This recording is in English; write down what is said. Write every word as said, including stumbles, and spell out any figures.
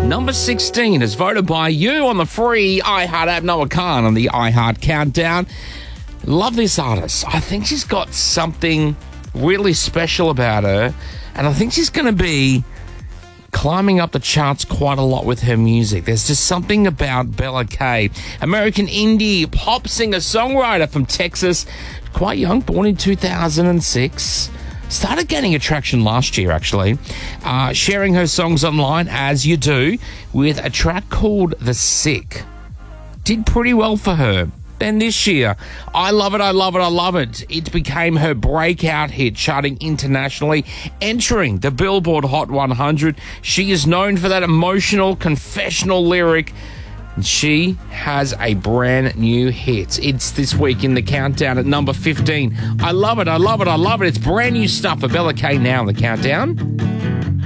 Number sixteen is voted by you on the free iHeart app. Noah Khan on the iHeart Countdown. Love this artist. I think she's got something really special about her, and I think she's going to be climbing up the charts quite a lot with her music. There's just something about Bella K, American indie pop singer-songwriter from Texas, quite young, born in two thousand six. Started gaining attraction last year, actually, uh, sharing her songs online, as you do, with a track called The Sick. Did pretty well for her. Then this year, I Love It, I Love It, I Love It. It became her breakout hit, charting internationally, entering the Billboard Hot one hundred. She is known for that emotional, confessional lyric. She has a brand new hit. It's this week in the countdown at number fifteen. I love it, I love it, I love it. It's brand new stuff for Bella K now in the countdown.